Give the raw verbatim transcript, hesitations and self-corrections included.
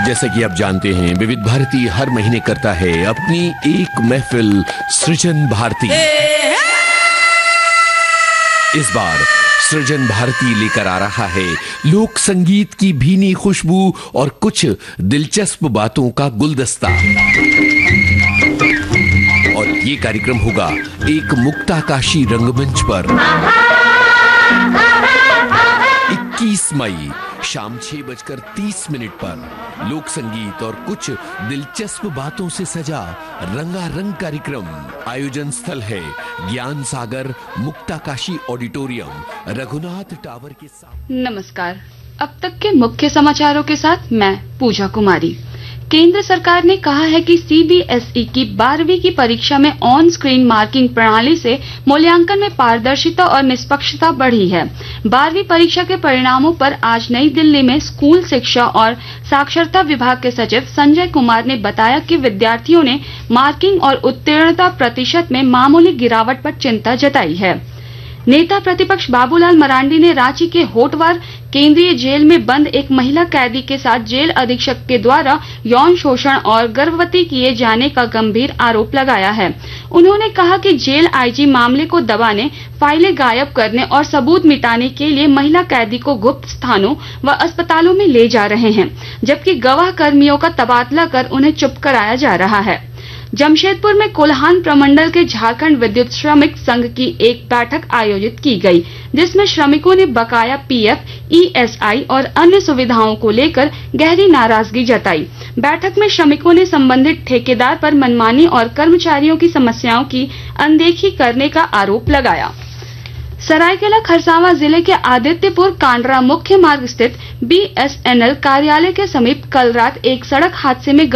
जैसे कि आप जानते हैं, विविध भारती हर महीने करता है अपनी एक महफिल सृजन भारती। इस बार सृजन भारती लेकर आ रहा है लोक संगीत की भीनी खुशबू और कुछ दिलचस्प बातों का गुलदस्ता। और ये कार्यक्रम होगा एक मुक्ताकाशी रंगमंच पर इक्कीस मई शाम छह बजकर तीस मिनट पर लोक संगीत और कुछ दिलचस्प बातों से सजा रंगारंग कार्यक्रम। आयोजन स्थल है ज्ञान सागर मुक्ताकाशी ऑडिटोरियम, रघुनाथ टावर के साथ। नमस्कार, अब तक के मुख्य समाचारों के साथ मैं पूजा कुमारी। केंद्र सरकार ने कहा है कि सी बी एस ई की बारहवीं की परीक्षा में ऑन स्क्रीन मार्किंग प्रणाली से मूल्यांकन में पारदर्शिता और निष्पक्षता बढ़ी है। बारहवीं परीक्षा के परिणामों पर आज नई दिल्ली में स्कूल शिक्षा और साक्षरता विभाग के सचिव संजय कुमार ने बताया कि विद्यार्थियों ने मार्किंग और उत्तीर्णता प्रतिशत में मामूली गिरावट पर चिंता जताई है। नेता प्रतिपक्ष बाबूलाल मरांडी ने रांची के होटवार केंद्रीय जेल में बंद एक महिला कैदी के साथ जेल अधीक्षक के द्वारा यौन शोषण और गर्भवती किए जाने का गंभीर आरोप लगाया है। उन्होंने कहा कि जेल आई जी मामले को दबाने, फाइलें गायब करने और सबूत मिटाने के लिए महिला कैदी को गुप्त स्थानों व अस्पतालों में ले जा रहे हैं, जबकि गवाह कर्मियों का तबादला कर उन्हें चुप कराया जा रहा है। जमशेदपुर में कोल्हान प्रमंडल के झारखंड विद्युत श्रमिक संघ की एक बैठक आयोजित की गई, जिसमें श्रमिकों ने बकाया P F, E S I और अन्य सुविधाओं को लेकर गहरी नाराजगी जताई। बैठक में श्रमिकों ने संबंधित ठेकेदार पर मनमानी और कर्मचारियों की समस्याओं की अनदेखी करने का आरोप लगाया। सरायकेला खरसावां जिले के आदित्यपुर कांडरा मुख्य मार्ग स्थित बी एस एन एल कार्यालय के समीप कल रात एक सड़क हादसे में